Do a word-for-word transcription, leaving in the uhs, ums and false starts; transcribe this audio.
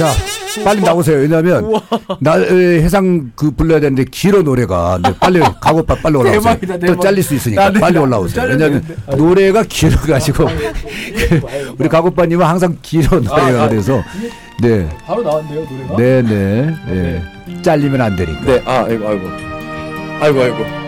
자, 빨리 나오세요. 왜냐하면 나 해상 그 불러야 되는데 길어 노래가. 근데 빨리 가고파 빨리 올라오세요. 대박이다, 대박. 또 잘릴 수 있으니까 나, 빨리 나, 올라오세요. 나, 왜냐하면 나, 노래가 길어가지고 우리 가고파님은 항상 길어 노래가 아, 그래서 네, 바로 나왔네요 노래가. 네, 네, 네. 잘리면 안 되니까. 네, 아, 아이고, 아이고, 아이고, 아이고.